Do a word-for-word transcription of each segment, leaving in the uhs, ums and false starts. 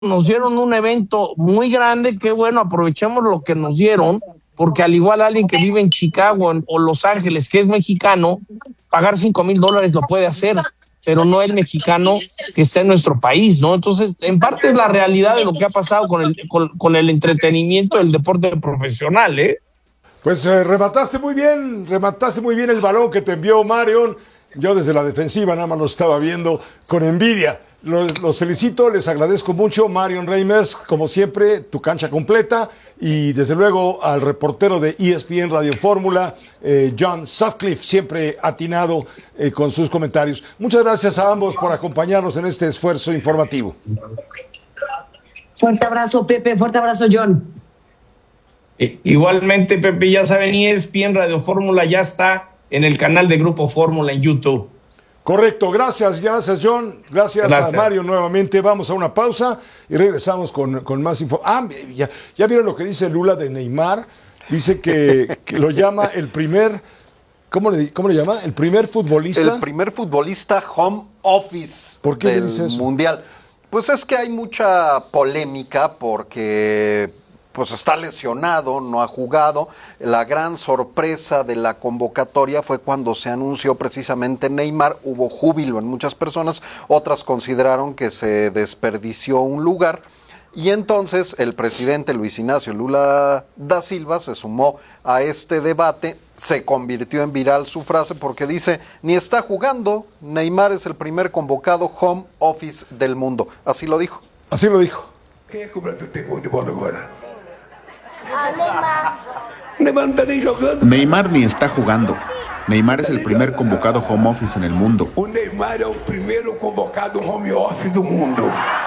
nos dieron un evento muy grande, qué bueno, aprovechemos lo que nos dieron, porque al igual alguien que vive en Chicago o Los Ángeles, que es mexicano, pagar cinco mil dólares lo puede hacer, pero no el mexicano que está en nuestro país, ¿no? Entonces, en parte es la realidad de lo que ha pasado con el, con, con el entretenimiento del deporte profesional, ¿eh? Pues eh, remataste muy bien, remataste muy bien el balón que te envió Marion. Yo desde la defensiva nada más lo estaba viendo con envidia. Los, los felicito, les agradezco mucho, Marion Reimers, como siempre, tu cancha completa, y desde luego al reportero de E S P N Radio Fórmula, eh, John Sutcliffe, siempre atinado eh, con sus comentarios. Muchas gracias a ambos por acompañarnos en este esfuerzo informativo. Fuerte abrazo, Pepe, fuerte abrazo, John. Igualmente, Pepe, ya saben, E S P N Radio Fórmula ya está en el canal de Grupo Fórmula en YouTube. Correcto, gracias, gracias John, gracias, gracias a Mario nuevamente. Vamos a una pausa y regresamos con, con más info. Ah, ya, ya vieron lo que dice Lula de Neymar. Dice que, que lo llama el primer, ¿cómo le, cómo le llama? El primer futbolista. El primer futbolista home office. ¿Por qué del dice eso? Mundial. Pues es que hay mucha polémica porque pues está lesionado, no ha jugado. La gran sorpresa de la convocatoria fue cuando se anunció precisamente Neymar. Hubo júbilo en muchas personas, otras consideraron que se desperdició un lugar. Y entonces el presidente Luis Ignacio Lula da Silva se sumó a este debate. Se convirtió en viral su frase porque dice: ni está jugando, Neymar es el primer convocado home office del mundo. Así lo dijo. Así lo dijo. Quem é que o Brasil tem gol de bola agora? Neymar ni está jugando. Neymar es el primer convocado home office en el mundo. O Neymar é o primeiro convocado home office do mundo.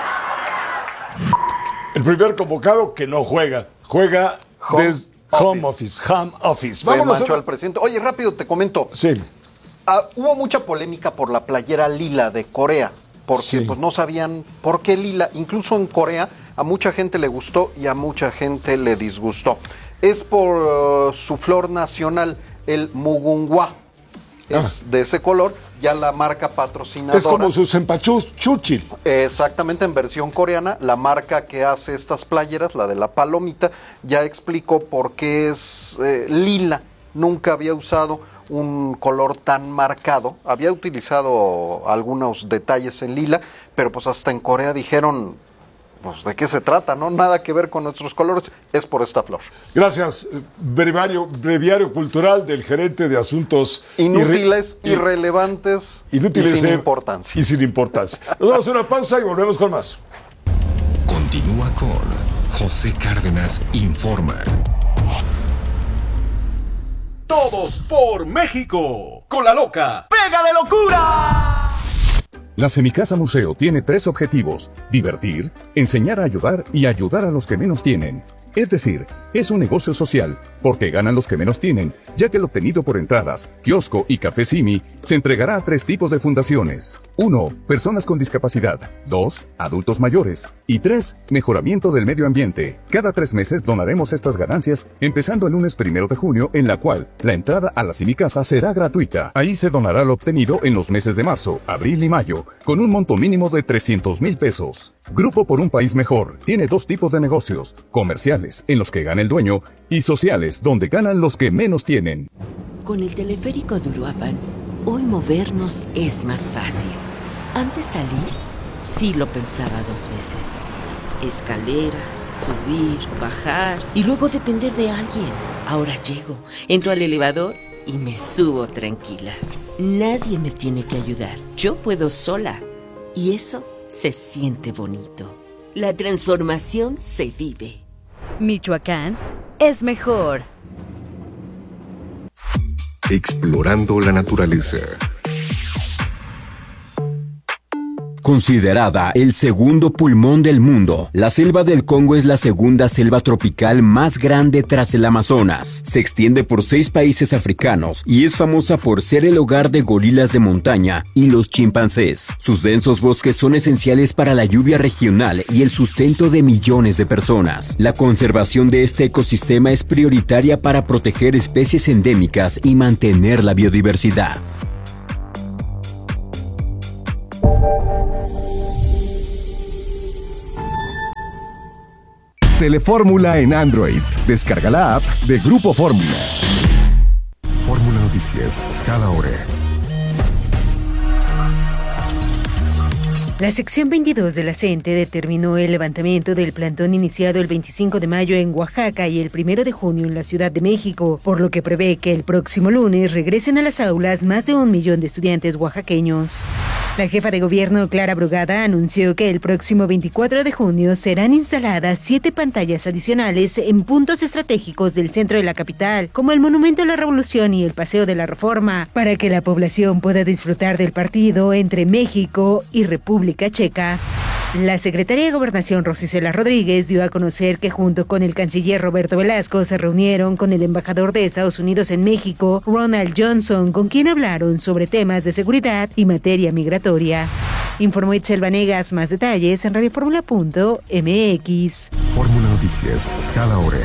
El primer convocado que no juega. Juega Home desde home office. Home office. Se Vámonos manchó a... al presidente. Oye, rápido te comento. Sí. Ah, hubo mucha polémica por la playera lila de Corea, porque Sí. pues no sabían por qué lila. Incluso en Corea a mucha gente le gustó y a mucha gente le disgustó. Es por uh, su flor nacional, el mugunghwa. Es Ah. de ese color, ya la marca patrocinadora. Es como su sempachus chuchil. Exactamente, en versión coreana, la marca que hace estas playeras, la de la palomita, ya explicó por qué es eh, lila. Nunca había usado un color tan marcado. Había utilizado algunos detalles en lila, pero pues hasta en Corea dijeron, pues ¿de qué se trata? No, nada que ver con nuestros colores, es por esta flor. Gracias. Breviario, breviario cultural del gerente de asuntos Inútiles, irre- irrelevantes inútiles y sin eh, importancia. Y sin importancia. Nos vamos a una pausa y volvemos con más. Continúa con José Cárdenas Informa. Todos por México. Con la loca. ¡Pega de locura! La Semicasa Museo tiene tres objetivos: divertir, enseñar a ayudar y ayudar a los que menos tienen. Es decir, es un negocio social, porque ganan los que menos tienen, ya que el obtenido por entradas, kiosco y café Simi se entregará a tres tipos de fundaciones. uno. Personas con discapacidad. dos. Adultos mayores. Y tres. Mejoramiento del medio ambiente. Cada tres meses donaremos estas ganancias, empezando el lunes primero de junio, en la cual la entrada a la Semicasa será gratuita. Ahí se donará lo obtenido en los meses de marzo, abril y mayo, con un monto mínimo de trescientos mil pesos. Grupo por un País Mejor tiene dos tipos de negocios: comerciales, en los que gana el dueño, y sociales, donde ganan los que menos tienen. Con el teleférico de Uruapan, hoy movernos es más fácil. Antes salir, sí lo pensaba dos veces. Escaleras, subir, bajar y luego depender de alguien. Ahora llego, entro al elevador y me subo tranquila. Nadie me tiene que ayudar, yo puedo sola. Y eso se siente bonito. La transformación se vive. Michoacán es mejor. Explorando la naturaleza. Considerada el segundo pulmón del mundo, la selva del Congo es la segunda selva tropical más grande tras el Amazonas. Se extiende por seis países africanos y es famosa por ser el hogar de gorilas de montaña y los chimpancés. Sus densos bosques son esenciales para la lluvia regional y el sustento de millones de personas. La conservación de este ecosistema es prioritaria para proteger especies endémicas y mantener la biodiversidad. Telefórmula en Android. Descarga la app de Grupo Fórmula. Fórmula Noticias, cada hora. La sección veintidós de la CENTE determinó el levantamiento del plantón iniciado el veinticinco de mayo en Oaxaca y el primero de junio en la Ciudad de México, por lo que prevé que el próximo lunes regresen a las aulas más de un millón de estudiantes oaxaqueños. La jefa de gobierno, Clara Brugada, anunció que el próximo veinticuatro de junio serán instaladas siete pantallas adicionales en puntos estratégicos del centro de la capital, como el Monumento a la Revolución y el Paseo de la Reforma, para que la población pueda disfrutar del partido entre México y República Checa. La secretaria de Gobernación, Rosicela Rodríguez, dio a conocer que junto con el canciller Roberto Velasco se reunieron con el embajador de Estados Unidos en México, Ronald Johnson, con quien hablaron sobre temas de seguridad y materia migratoria. Informó Itzel Vanegas. Más detalles en radio fórmula punto m x. Fórmula Noticias, cada hora.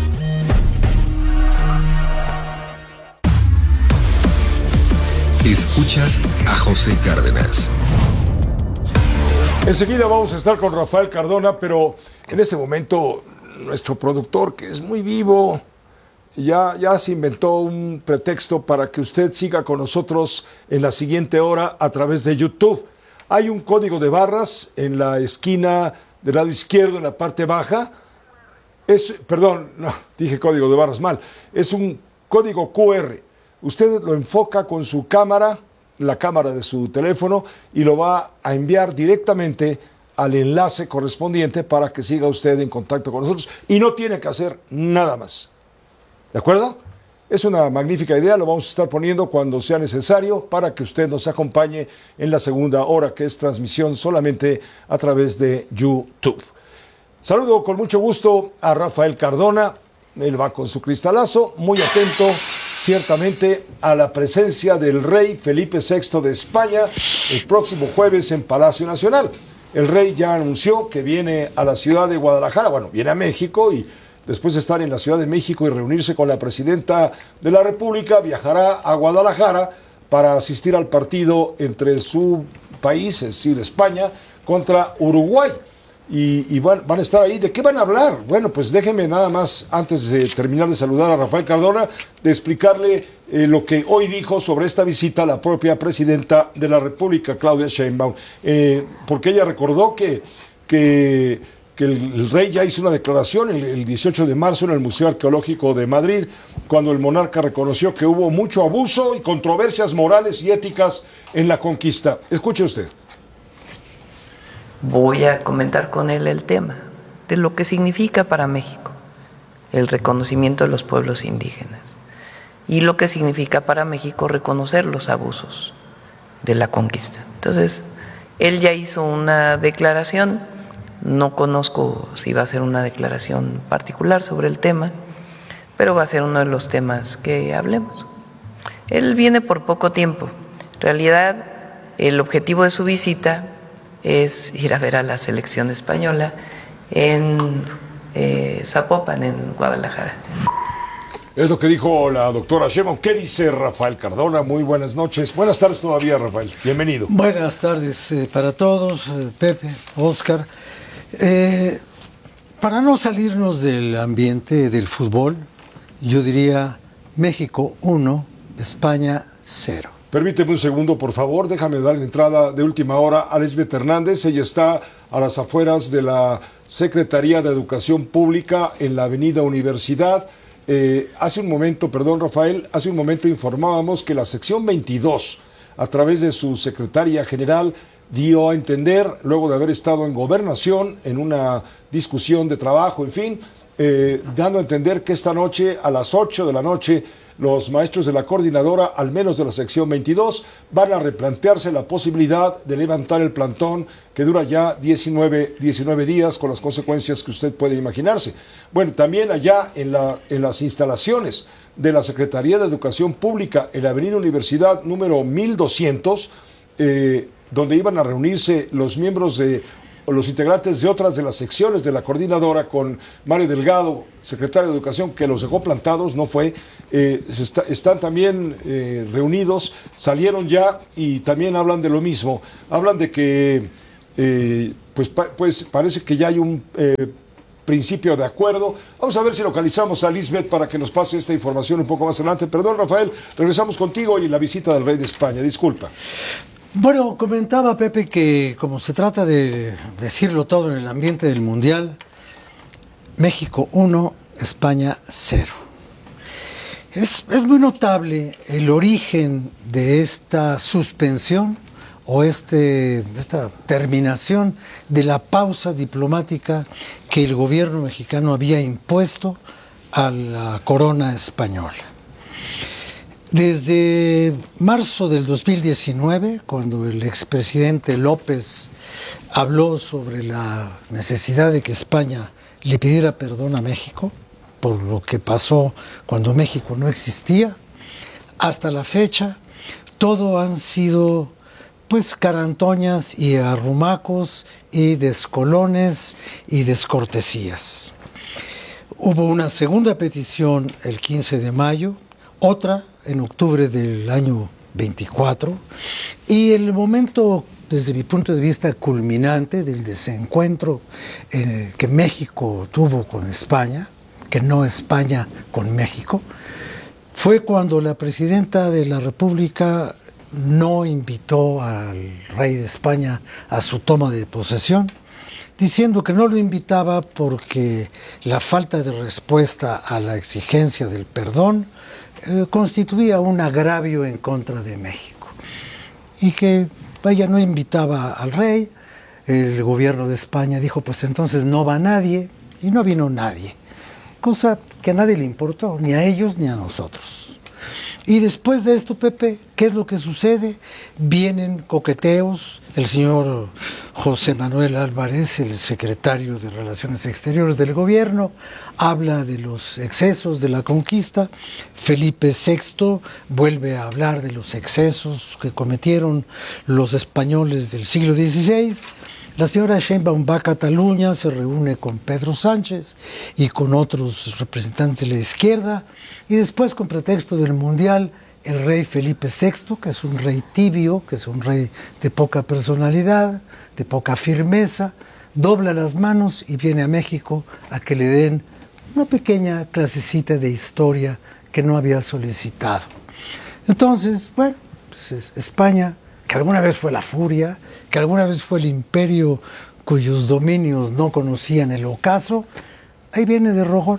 Escuchas a José Cárdenas. Enseguida vamos a estar con Rafael Cardona, pero en este momento nuestro productor, que es muy vivo, ya, ya se inventó un pretexto para que usted siga con nosotros en la siguiente hora a través de YouTube. Hay un código de barras en la esquina del lado izquierdo, en la parte baja. Es, perdón, no, dije código de barras mal. Es un código cu erre. Usted lo enfoca con su cámara, la cámara de su teléfono, y lo va a enviar directamente al enlace correspondiente para que siga usted en contacto con nosotros y no tiene que hacer nada más. ¿De acuerdo? Es una magnífica idea, lo vamos a estar poniendo cuando sea necesario para que usted nos acompañe en la segunda hora, que es transmisión solamente a través de YouTube. Saludo con mucho gusto a Rafael Cardona. Él va con su cristalazo, muy atento ciertamente a la presencia del rey Felipe sexto de España el próximo jueves en Palacio Nacional. El rey ya anunció que viene a la ciudad de Guadalajara, bueno, viene a México, y después de estar en la Ciudad de México y reunirse con la presidenta de la República, viajará a Guadalajara para asistir al partido entre su país, es decir, España, contra Uruguay. Y, y van, van a estar ahí. ¿De qué van a hablar? Bueno, pues déjenme nada más, antes de terminar de saludar a Rafael Cardona, de explicarle eh, lo que hoy dijo sobre esta visita la propia presidenta de la República, Claudia Sheinbaum, eh, porque ella recordó que, que, que el, el rey ya hizo una declaración el, el dieciocho de marzo en el Museo Arqueológico de Madrid, cuando el monarca reconoció que hubo mucho abuso y controversias morales y éticas en la conquista. Escuche usted. Voy a comentar con él el tema de lo que significa para México el reconocimiento de los pueblos indígenas y lo que significa para México reconocer los abusos de la conquista. Entonces, él ya hizo una declaración, no conozco si va a ser una declaración particular sobre el tema, pero va a ser uno de los temas que hablemos. Él viene por poco tiempo. En realidad, el objetivo de su visita es ir a ver a la selección española en eh, Zapopan, en Guadalajara. Es lo que dijo la doctora Sheinbaum. ¿Qué dice Rafael Cardona? Muy buenas noches. Buenas tardes todavía, Rafael. Bienvenido. Buenas tardes eh, para todos, eh, Pepe, Oscar. Eh, para no salirnos del ambiente del fútbol, yo diría México uno, España cero. Permíteme un segundo, por favor. Déjame dar la entrada de última hora a Lisbeth Hernández. Ella está a las afueras de la Secretaría de Educación Pública en la Avenida Universidad. Eh, hace un momento, perdón, Rafael, hace un momento informábamos que la sección veintidós, a través de su secretaria general, dio a entender, luego de haber estado en Gobernación, en una discusión de trabajo, en fin, eh, dando a entender que esta noche, a las ocho de la noche, los maestros de la coordinadora, al menos de la sección veintidós, van a replantearse la posibilidad de levantar el plantón que dura ya diecinueve, diecinueve días, con las consecuencias que usted puede imaginarse. Bueno, también allá en, la, en las instalaciones de la Secretaría de Educación Pública, en la Avenida Universidad número mil doscientos, eh, donde iban a reunirse los miembros de los integrantes de otras de las secciones de la coordinadora, con Mario Delgado, secretario de Educación, que los dejó plantados, no fue, eh, está, están también eh, reunidos, salieron ya y también hablan de lo mismo, hablan de que eh, pues, pa, pues parece que ya hay un eh, principio de acuerdo. Vamos a ver si localizamos a Lisbeth para que nos pase esta información un poco más adelante. Perdón, Rafael, regresamos contigo y la visita del rey de España. Disculpa. Bueno, comentaba Pepe que como se trata de decirlo todo en el ambiente del Mundial, México uno, España cero. Es, es muy notable el origen de esta suspensión o este, esta terminación de la pausa diplomática que el gobierno mexicano había impuesto a la corona española. Desde marzo del dos mil diecinueve, cuando el expresidente López habló sobre la necesidad de que España le pidiera perdón a México por lo que pasó cuando México no existía, hasta la fecha todo han sido pues carantoñas y arrumacos y descolones y descortesías. Hubo una segunda petición el quince de mayo, otra en octubre del año veinticuatro, y el momento, desde mi punto de vista, culminante del desencuentro eh, que México tuvo con España, que no España con México, fue cuando la presidenta de la República no invitó al rey de España a su toma de posesión, diciendo que no lo invitaba porque la falta de respuesta a la exigencia del perdón eh, constituía un agravio en contra de México. Y que ella no invitaba al rey. El gobierno de España dijo, pues entonces no va nadie, y no vino nadie. Cosa que a nadie le importó, ni a ellos ni a nosotros. Y después de esto, Pepe, ¿qué es lo que sucede? Vienen coqueteos. El señor José Manuel Álvarez, el secretario de Relaciones Exteriores del gobierno, habla de los excesos de la conquista. Felipe sexto vuelve a hablar de los excesos que cometieron los españoles del siglo dieciséis. La señora Sheinbaum va a Cataluña, se reúne con Pedro Sánchez y con otros representantes de la izquierda, y después, con pretexto del Mundial, el rey Felipe sexto, que es un rey tibio, que es un rey de poca personalidad, de poca firmeza, dobla las manos y viene a México a que le den una pequeña clasecita de historia que no había solicitado. Entonces, bueno, pues es España, que alguna vez fue la furia, que alguna vez fue el imperio cuyos dominios no conocían el ocaso, ahí viene de rojón.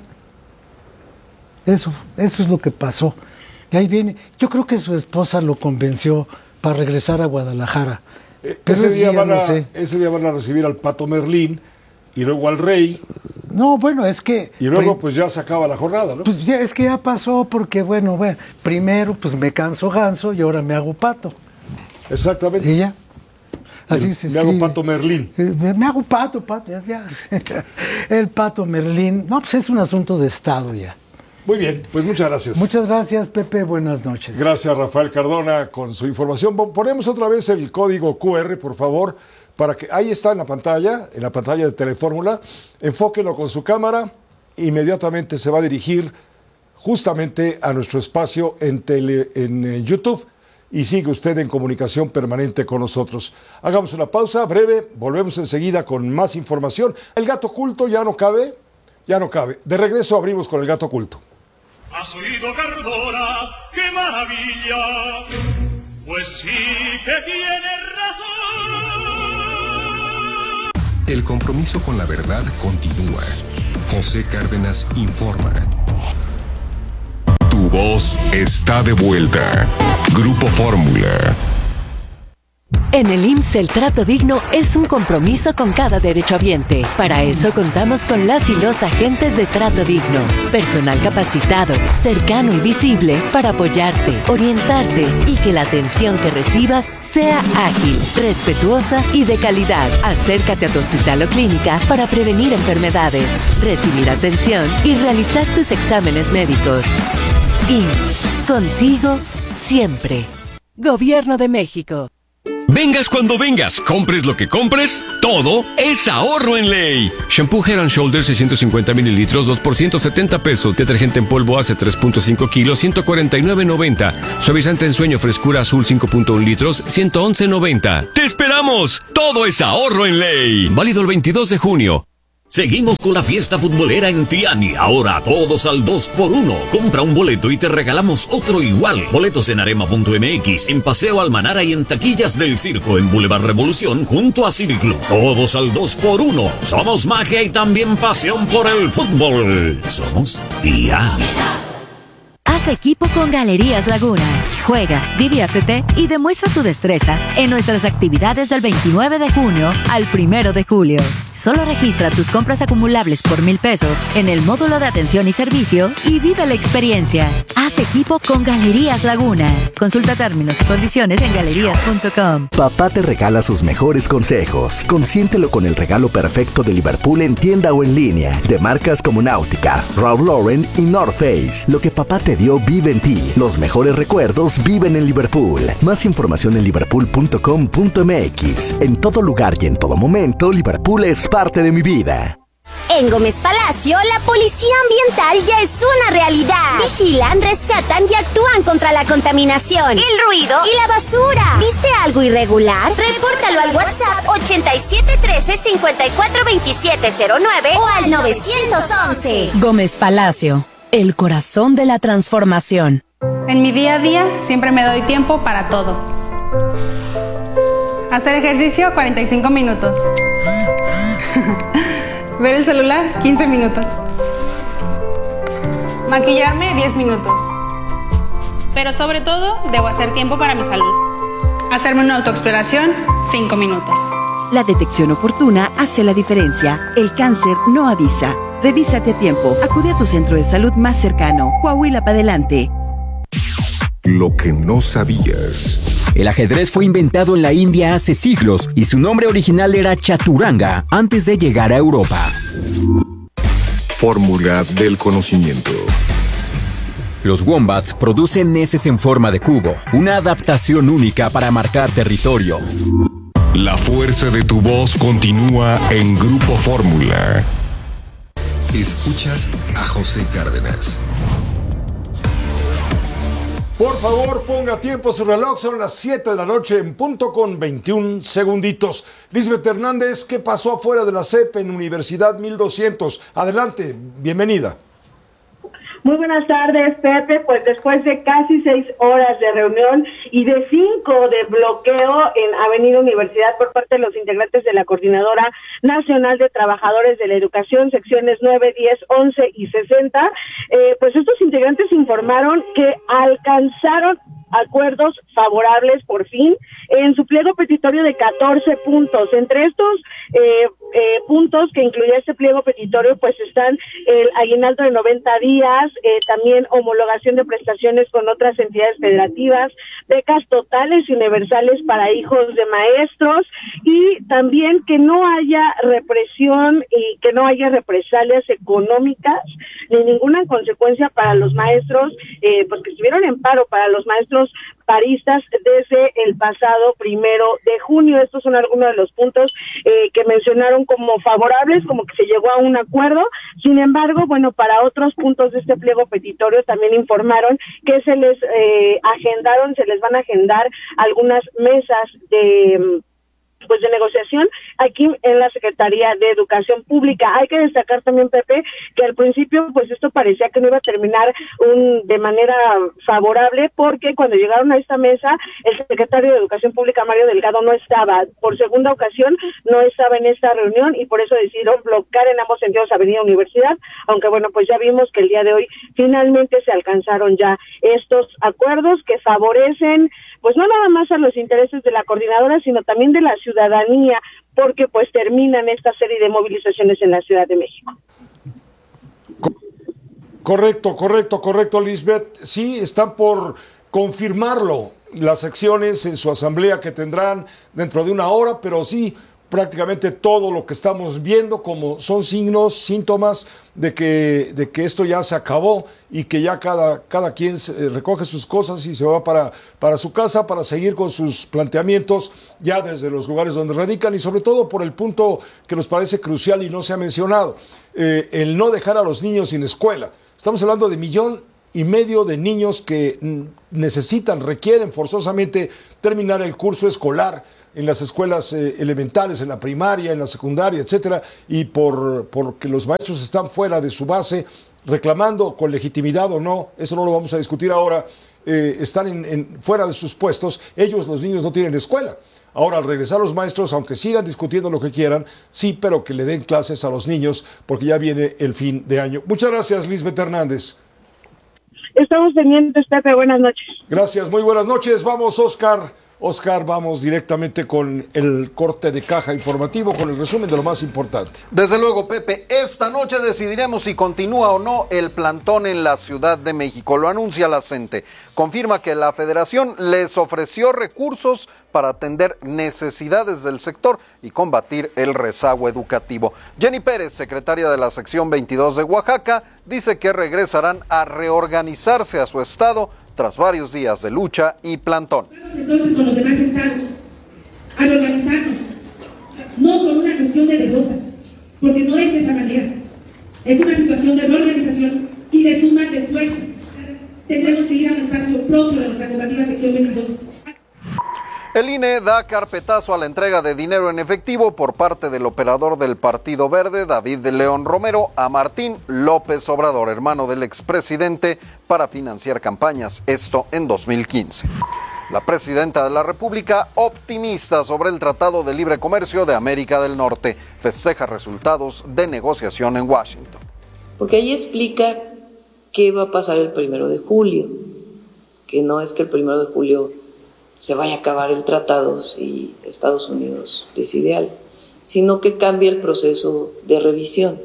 Eso, eso es lo que pasó. Y ahí viene. Yo creo que su esposa lo convenció para regresar a Guadalajara. Eh, ese, día van a, no sé. ese día van a recibir al Pato Merlín y luego al rey. No, bueno, es que... Y luego pues ya se acaba la jornada, ¿no? Pues ya, es que ya pasó porque, bueno, bueno, primero pues me canso ganso y ahora me hago pato. Exactamente. Y ya. Así el, se me escribe. hago Pato Merlín. Me, me hago pato, pato, ya, ya. El Pato Merlín. No, pues es un asunto de Estado ya. Muy bien, pues muchas gracias. Muchas gracias, Pepe. Buenas noches. Gracias, Rafael Cardona, con su información. Ponemos otra vez el código Q R, por favor, para que ahí está en la pantalla, en la pantalla de Telefórmula. Enfóquenlo con su cámara. Inmediatamente se va a dirigir justamente a nuestro espacio en, tele, en eh, YouTube. Y sigue usted en comunicación permanente con nosotros. Hagamos una pausa breve, volvemos enseguida con más información. El gato oculto ya no cabe, ya no cabe. De regreso abrimos con el gato oculto. ¿Has oído, Cardona? ¡Qué maravilla! Pues sí que tienes razón. El compromiso con la verdad continúa. José Cárdenas informa. Tu voz está de vuelta. Grupo Fórmula. En el I M S S el trato digno es un compromiso con cada derechohabiente. Para eso contamos con las y los agentes de trato digno. Personal capacitado, cercano y visible para apoyarte, orientarte y que la atención que recibas sea ágil, respetuosa y de calidad. Acércate a tu hospital o clínica para prevenir enfermedades, recibir atención y realizar tus exámenes médicos. I M S S, contigo siempre. Gobierno de México. Vengas cuando vengas, compres lo que compres, todo es ahorro en ley. Shampoo Head and Shoulders seiscientos cincuenta mililitros, dos por ciento setenta pesos. Detergente en polvo hace tres punto cinco kilos, ciento cuarenta y nueve noventa. Suavizante en sueño frescura azul cinco punto uno litros, ciento once noventa. ¡Te esperamos! Todo es ahorro en ley. Válido el veintidós de junio. Seguimos con la fiesta futbolera en Tiani. Ahora todos al dos por uno. Compra un boleto y te regalamos otro igual. Boletos en arema punto m x, en Paseo Almanara y en taquillas del Circo en Boulevard Revolución junto a Ciniclub. Todos al dos por uno. Somos magia y también pasión por el fútbol. Somos Tiani. Haz equipo con Galerías Laguna. Juega, diviértete y demuestra tu destreza en nuestras actividades del veintinueve de junio al primero de julio. Solo registra tus compras acumulables por mil pesos en el módulo de atención y servicio y vive la experiencia. Haz equipo con Galerías Laguna. Consulta términos y condiciones en galerías punto com. Papá te regala sus mejores consejos. Consiéntelo con el regalo perfecto de Liverpool en tienda o en línea. De marcas como Náutica, Ralph Lauren y North Face. Lo que papá te dio vive en ti. Los mejores recuerdos viven en Liverpool. Más información en liverpool punto com punto m x. En todo lugar y en todo momento, Liverpool es parte de mi vida. En Gómez Palacio, la policía ambiental ya es una realidad. Vigilan, rescatan y actúan contra la contaminación, el ruido y la basura. ¿Viste algo irregular? Repórtalo al WhatsApp ochenta y siete trece cincuenta y cuatro veintisiete cero nueve o al nueve once. Gómez Palacio, el corazón de la transformación. En mi día a día siempre me doy tiempo para todo. Hacer ejercicio cuarenta y cinco minutos. Ver el celular quince minutos. Maquillarme diez minutos. Pero sobre todo debo hacer tiempo para mi salud. Hacerme una autoexploración cinco minutos. La detección oportuna hace la diferencia. El cáncer no avisa. Revísate a tiempo. Acude a tu centro de salud más cercano. Coahuila para adelante. Lo que no sabías. El ajedrez fue inventado en la India hace siglos y su nombre original era Chaturanga antes de llegar a Europa. Fórmula del conocimiento. Los wombats producen heces en forma de cubo, una adaptación única para marcar territorio. La fuerza de tu voz continúa en Grupo Fórmula. Escuchas a José Cárdenas. Por favor, ponga tiempo a su reloj, son las siete de la noche en punto con veintiún segunditos. Lisbeth Hernández, ¿qué pasó afuera de la C E P en Universidad mil doscientos? Adelante, bienvenida. Muy buenas tardes, Pepe. Pues después de casi seis horas de reunión y de cinco de bloqueo en Avenida Universidad por parte de los integrantes de la Coordinadora Nacional de Trabajadores de la Educación, secciones nueve, diez, once y sesenta, eh, pues estos integrantes informaron que alcanzaron acuerdos favorables por fin en su pliego petitorio de catorce puntos. Entre estos eh, eh, puntos que incluía este pliego petitorio, pues están el aguinaldo de noventa días, eh, también homologación de prestaciones con otras entidades federativas, becas totales y universales para hijos de maestros y también que no haya represión y que no haya represalias económicas ni ninguna consecuencia para los maestros, eh, pues que estuvieron en paro, para los maestros paristas desde el pasado primero de junio. Estos son algunos de los puntos eh, que mencionaron como favorables, como que se llegó a un acuerdo. Sin embargo, bueno, para otros puntos de este pliego petitorio también informaron que se les eh, agendaron, se les van a agendar algunas mesas de pues de negociación aquí en la Secretaría de Educación Pública. Hay que destacar también, Pepe, que al principio pues esto parecía que no iba a terminar un, de manera favorable, porque cuando llegaron a esta mesa el secretario de Educación Pública, Mario Delgado, no estaba. Por segunda ocasión no estaba en esta reunión y por eso decidieron bloquear en ambos sentidos Avenida Universidad, aunque bueno, pues ya vimos que el día de hoy finalmente se alcanzaron ya estos acuerdos que favorecen pues no nada más a los intereses de la coordinadora, sino también de la ciudadanía, porque pues terminan esta serie de movilizaciones en la Ciudad de México. Correcto, correcto, correcto, Lisbeth. Sí, están por confirmarlo las secciones en su asamblea que tendrán dentro de una hora, pero sí, prácticamente todo lo que estamos viendo como son signos, síntomas de que, de que esto ya se acabó y que ya cada, cada quien se, recoge sus cosas y se va para, para su casa para seguir con sus planteamientos ya desde los lugares donde radican, y sobre todo por el punto que nos parece crucial y no se ha mencionado, eh, el no dejar a los niños sin escuela. Estamos hablando de millón y medio de niños que necesitan, requieren forzosamente terminar el curso escolar. en las escuelas eh, elementales, en la primaria, en la secundaria, etcétera, y por porque los maestros están fuera de su base, reclamando con legitimidad o no, eso no lo vamos a discutir ahora, eh, están en, en, fuera de sus puestos, ellos, los niños, no tienen escuela. Ahora, al regresar los maestros, aunque sigan discutiendo lo que quieran, sí, pero que le den clases a los niños, porque ya viene el fin de año. Muchas gracias, Lisbeth Hernández. Estamos pendientes, Pepe. Buenas noches. Gracias, muy buenas noches. Vamos, Oscar. Oscar, vamos directamente con el corte de caja informativo, con el resumen de lo más importante. Desde luego, Pepe, esta noche decidiremos si continúa o no el plantón en la Ciudad de México. Lo anuncia la CENTE. Confirma que la Federación les ofreció recursos para atender necesidades del sector y combatir el rezago educativo. Jenny Pérez, secretaria de la sección veintidós de Oaxaca, dice que regresarán a reorganizarse a su estado tras varios días de lucha y plantón. Entonces con los demás estados a reorganizarnos, no con una cuestión de derrota, porque no es de esa manera, es una situación de reorganización y de suma de fuerza. Tendremos que ir a un espacio propio de nuestra combativa sección veintidós. El I N E da carpetazo a la entrega de dinero en efectivo por parte del operador del Partido Verde, David de León Romero, a Martín López Obrador, hermano del expresidente, para financiar campañas, esto en dos mil quince. La presidenta de la República, optimista sobre el Tratado de Libre Comercio de América del Norte, festeja resultados de negociación en Washington. Porque ahí explica qué va a pasar el primero de julio, que no es que el primero de julio se vaya a acabar el tratado si Estados Unidos decide algo, sino que cambie el proceso de revisión.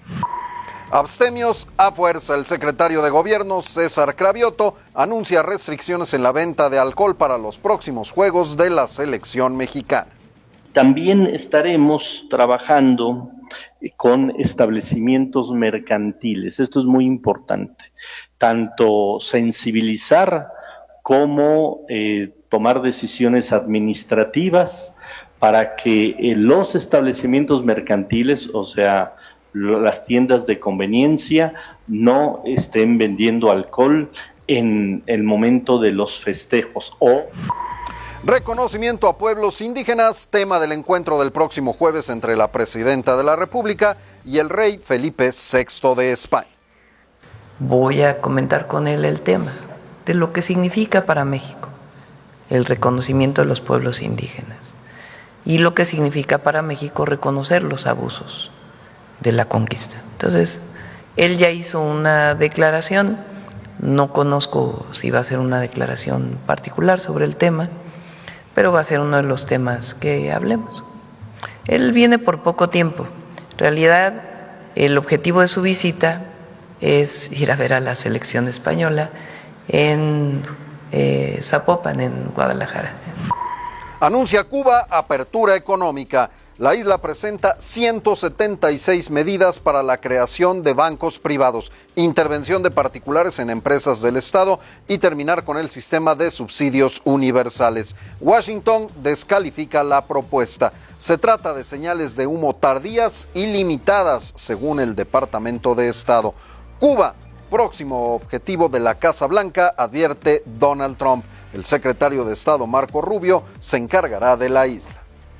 Abstemios a fuerza. El secretario de Gobierno, César Cravioto, anuncia restricciones en la venta de alcohol para los próximos Juegos de la selección mexicana. También estaremos trabajando con establecimientos mercantiles. Esto es muy importante. Tanto sensibilizar como eh, tomar decisiones administrativas para que eh, los establecimientos mercantiles, o sea, las tiendas de conveniencia, no estén vendiendo alcohol en el momento de los festejos. O reconocimiento a pueblos indígenas, tema del encuentro del próximo jueves entre la presidenta de la República y el rey Felipe sexto de España. Voy a comentar con él el tema de lo que significa para México el reconocimiento de los pueblos indígenas y lo que significa para México reconocer los abusos de la conquista. Entonces, él ya hizo una declaración, no conozco si va a ser una declaración particular sobre el tema, pero va a ser uno de los temas que hablemos. Él viene por poco tiempo. En realidad, el objetivo de su visita es ir a ver a la selección española en eh, Zapopan, en Guadalajara. Anuncia Cuba apertura económica. La isla presenta ciento setenta y seis medidas para la creación de bancos privados, intervención de particulares en empresas del Estado y terminar con el sistema de subsidios universales. Washington descalifica la propuesta. Se trata de señales de humo tardías y limitadas, según el Departamento de Estado. Cuba, próximo objetivo de la Casa Blanca, advierte Donald Trump. El secretario de Estado, Marco Rubio, se encargará de la isla.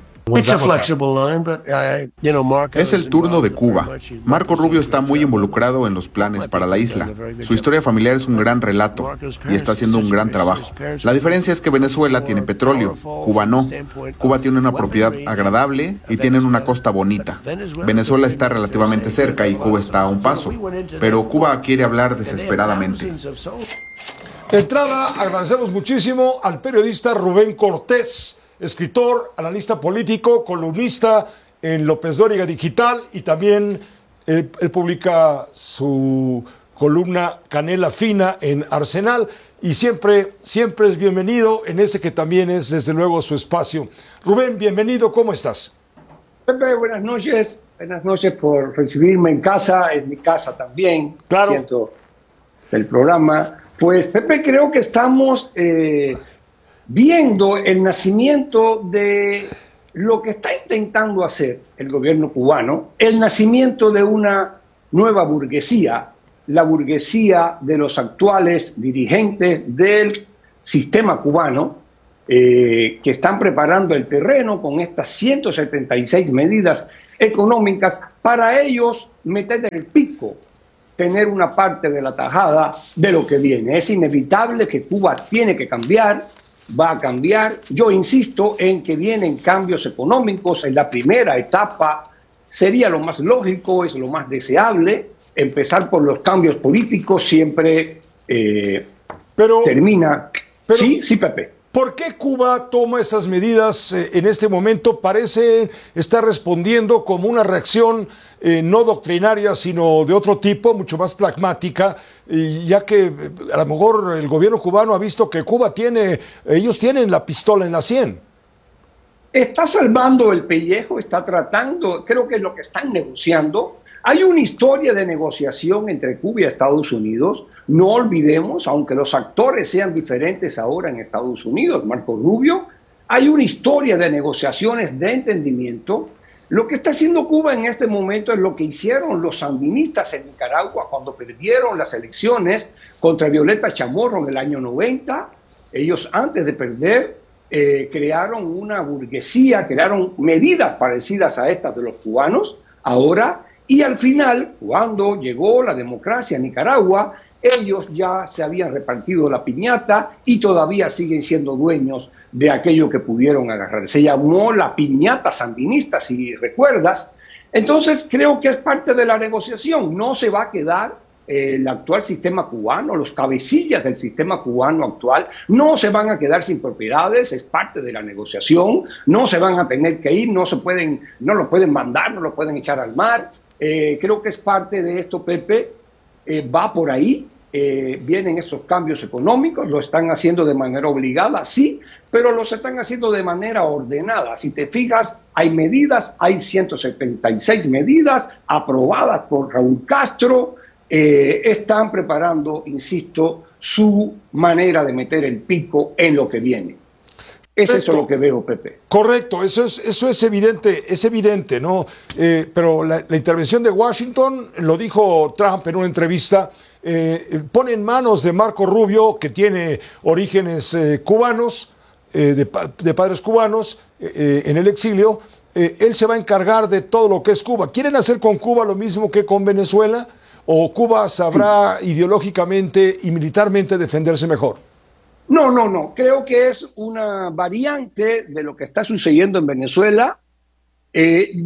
Es el turno de Cuba. Marco Rubio está muy involucrado en los planes para la isla. Su historia familiar es un gran relato y está haciendo un gran trabajo. La diferencia es que Venezuela tiene petróleo, Cuba no. Cuba tiene una propiedad agradable y tienen una costa bonita. Venezuela está relativamente cerca y Cuba está a un paso, pero Cuba quiere hablar desesperadamente. De entrada, agradecemos muchísimo al periodista Rubén Cortés, escritor, analista político, columnista en López Dóriga Digital, y también él, él publica su columna Canela Fina en Arsenal, y siempre, siempre es bienvenido en ese que también es desde luego su espacio. Rubén, bienvenido, ¿cómo estás? Pepe, buenas noches, buenas noches por recibirme en casa, es mi casa también, claro. Siento el programa. Pues Pepe, creo que estamos eh, viendo el nacimiento de lo que está intentando hacer el gobierno cubano, el nacimiento de una nueva burguesía, la burguesía de los actuales dirigentes del sistema cubano, eh, que están preparando el terreno con estas ciento setenta y seis medidas económicas para ellos meter el pico, tener una parte de la tajada de lo que viene. Es inevitable que Cuba tiene que cambiar, va a cambiar. Yo insisto en que vienen cambios económicos en la primera etapa. Sería lo más lógico, es lo más deseable. Empezar por los cambios políticos siempre eh, pero, termina. Pero, sí, sí, Pepe. ¿Por qué Cuba toma esas medidas eh, en este momento? Parece estar respondiendo como una reacción eh, no doctrinaria, sino de otro tipo, mucho más pragmática, y ya que eh, a lo mejor el gobierno cubano ha visto que Cuba tiene, ellos tienen la pistola en la sien. Está salvando el pellejo, está tratando, creo que es lo que están negociando. Hay una historia de negociación entre Cuba y Estados Unidos. No olvidemos, aunque los actores sean diferentes ahora en Estados Unidos, Marco Rubio, hay una historia de negociaciones de entendimiento. Lo que está haciendo Cuba en este momento es lo que hicieron los sandinistas en Nicaragua cuando perdieron las elecciones contra Violeta Chamorro en el año noventa. Ellos, antes de perder, eh, crearon una burguesía, crearon medidas parecidas a estas de los cubanos. Ahora, y al final, cuando llegó la democracia a Nicaragua, ellos ya se habían repartido la piñata y todavía siguen siendo dueños de aquello que pudieron agarrar. Se llamó la piñata sandinista, si recuerdas. Entonces creo que es parte de la negociación. No se va a quedar eh, el actual sistema cubano, los cabecillas del sistema cubano actual, no se van a quedar sin propiedades, es parte de la negociación. No se van a tener que ir, no se pueden, no lo pueden mandar, no lo pueden echar al mar. Eh, creo que es parte de esto, Pepe. Eh, va por ahí, eh, vienen esos cambios económicos, lo están haciendo de manera obligada, sí, pero los están haciendo de manera ordenada. Si te fijas, hay medidas, hay ciento setenta y seis medidas aprobadas por Raúl Castro, eh, están preparando, insisto, su manera de meter el pico en lo que viene. Es eso lo que veo, Pepe. Correcto, eso es, eso es evidente, es evidente, ¿no? Eh, pero la, la intervención de Washington, lo dijo Trump en una entrevista, eh, pone en manos de Marco Rubio, que tiene orígenes eh, cubanos, eh, de, de padres cubanos, eh, en el exilio, eh, él se va a encargar de todo lo que es Cuba. ¿Quieren hacer con Cuba lo mismo que con Venezuela? ¿O Cuba sabrá sí. ideológicamente y militarmente defenderse mejor? No, no, no. Creo que es una variante de lo que está sucediendo en Venezuela. Eh,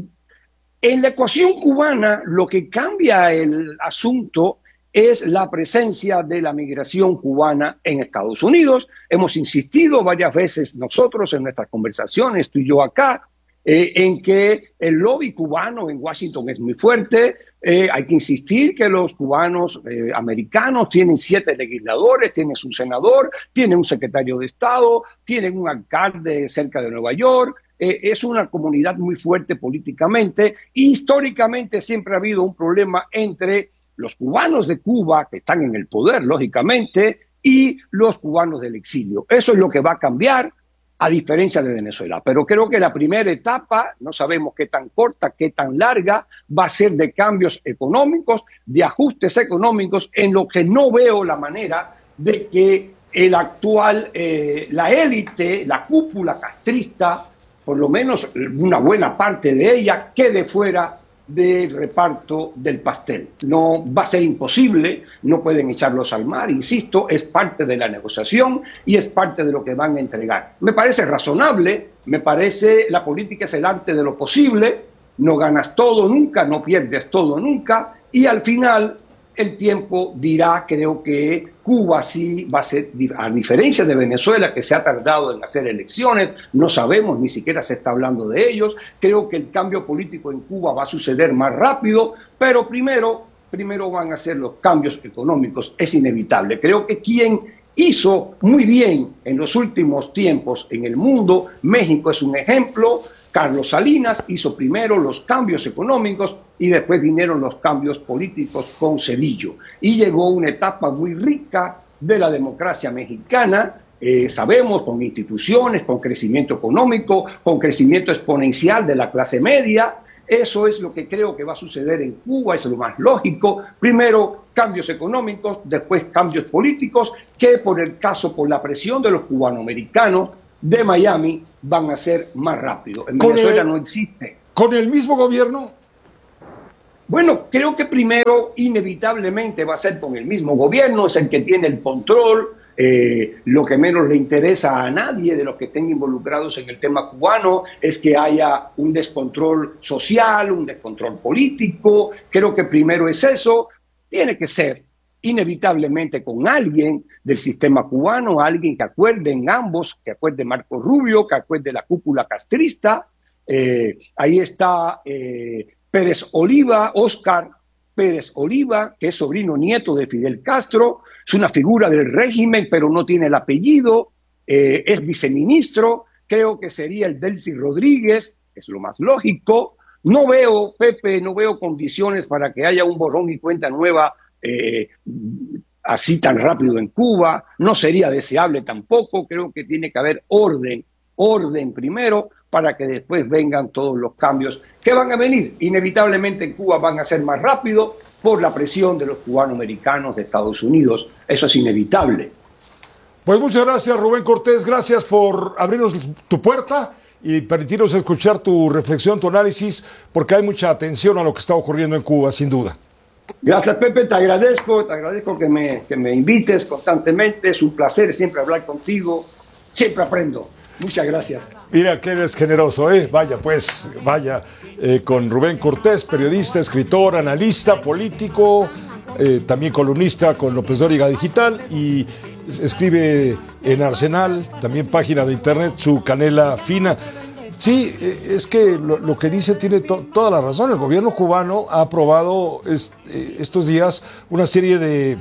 en la ecuación cubana, lo que cambia el asunto es la presencia de la migración cubana en Estados Unidos. Hemos insistido varias veces nosotros en nuestras conversaciones, tú y yo acá, eh, en que el lobby cubano en Washington es muy fuerte. Eh, hay que insistir que los cubanos eh, americanos tienen siete legisladores, tienen un senador, tienen un secretario de Estado, tienen un alcalde cerca de Nueva York. Eh, es una comunidad muy fuerte políticamente. Históricamente siempre ha habido un problema entre los cubanos de Cuba, que están en el poder, lógicamente, y los cubanos del exilio. Eso es lo que va a cambiar, a diferencia de Venezuela. Pero creo que la primera etapa, no sabemos qué tan corta, qué tan larga, va a ser de cambios económicos, de ajustes económicos, en lo que no veo la manera de que el actual, eh, la élite, la cúpula castrista, por lo menos una buena parte de ella, quede fuera del reparto del pastel. No va a ser imposible, no pueden echarlos al mar, insisto, es parte de la negociación y es parte de lo que van a entregar. Me parece razonable, me parece la política es el arte de lo posible, no ganas todo nunca, no pierdes todo nunca, y al final el tiempo dirá, creo que Cuba sí va a ser, a diferencia de Venezuela, que se ha tardado en hacer elecciones, no sabemos, ni siquiera se está hablando de ellos. Creo que el cambio político en Cuba va a suceder más rápido, pero primero, primero van a ser los cambios económicos, es inevitable. Creo que quien hizo muy bien en los últimos tiempos en el mundo, México es un ejemplo. Carlos Salinas hizo primero los cambios económicos y después vinieron los cambios políticos con Cedillo. Y llegó una etapa muy rica de la democracia mexicana, eh, sabemos, con instituciones, con crecimiento económico, con crecimiento exponencial de la clase media. Eso es lo que creo que va a suceder en Cuba, es lo más lógico. Primero cambios económicos, después cambios políticos, que por el caso, por la presión de los cubanoamericanos, de Miami van a ser más rápidos. En ¿Con Venezuela el, no existe. ¿Con el mismo gobierno? Bueno, creo que primero inevitablemente va a ser con el mismo gobierno, es el que tiene el control. Eh, lo que menos le interesa a nadie de los que estén involucrados en el tema cubano es que haya un descontrol social, un descontrol político. Creo que primero es eso. Tiene que ser inevitablemente con alguien del sistema cubano, alguien que acuerde en ambos, que acuerde Marco Rubio, que acuerde la cúpula castrista. Eh, ahí está eh, Pérez Oliva, Óscar Pérez Oliva, que es sobrino nieto de Fidel Castro, es una figura del régimen, pero no tiene el apellido, eh, es viceministro. Creo que sería el Delcy Rodríguez, es lo más lógico. No veo, Pepe, no veo condiciones para que haya un borrón y cuenta nueva eh, así tan rápido en Cuba. No sería deseable tampoco. Creo que tiene que haber orden, orden primero, para que después vengan todos los cambios que van a venir. Inevitablemente en Cuba van a ser más rápido por la presión de los cubanoamericanos de Estados Unidos. Eso es inevitable. Pues muchas gracias, Rubén Cortés. Gracias por abrirnos tu puerta y permitirnos escuchar tu reflexión, tu análisis, porque hay mucha atención a lo que está ocurriendo en Cuba, sin duda. Gracias, Pepe, te agradezco, te agradezco que me, que me invites constantemente. Es un placer siempre hablar contigo. Siempre aprendo. Muchas gracias. Mira que eres generoso, ¿eh? Vaya, pues, vaya, eh, con Rubén Cortés, periodista, escritor, analista, político, eh, también columnista con López Dóriga Digital, y escribe en Arsenal, también página de internet, su canela fina. Sí, eh, es que lo, lo que dice tiene to- toda la razón. El gobierno cubano ha aprobado est- eh, estos días una serie de...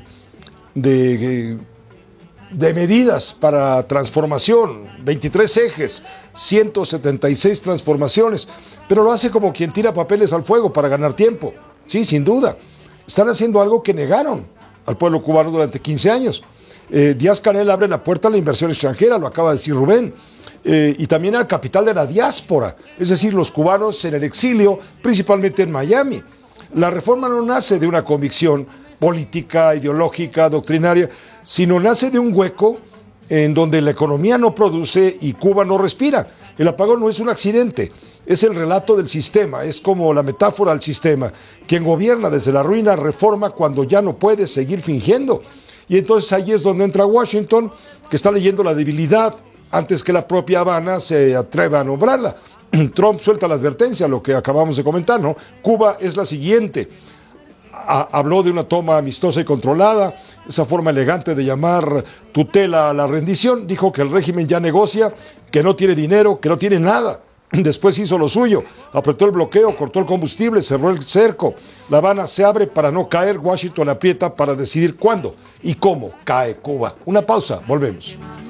de de medidas para transformación, veintitrés ejes, ciento setenta y seis transformaciones, pero lo hace como quien tira papeles al fuego para ganar tiempo. Sí, sin duda. Están haciendo algo que negaron al pueblo cubano durante quince años. Eh, Díaz-Canel abre la puerta a la inversión extranjera, lo acaba de decir Rubén, eh, y también al capital de la diáspora, es decir, los cubanos en el exilio, principalmente en Miami. La reforma no nace de una convicción política, ideológica, doctrinaria, sino nace de un hueco en donde la economía no produce y Cuba no respira. El apagón no es un accidente, es el relato del sistema, es como la metáfora del sistema. Quien gobierna desde la ruina reforma cuando ya no puede seguir fingiendo. Y entonces ahí es donde entra Washington, que está leyendo la debilidad antes que la propia Habana se atreva a nombrarla. Trump suelta la advertencia, lo que acabamos de comentar, ¿no? Cuba es la siguiente. Habló de una toma amistosa y controlada, esa forma elegante de llamar tutela a la rendición. Dijo que el régimen ya negocia, que no tiene dinero, que no tiene nada. Después hizo lo suyo, apretó el bloqueo, cortó el combustible, cerró el cerco. La Habana se abre para no caer, Washington aprieta para decidir cuándo y cómo cae Cuba. Una pausa, volvemos.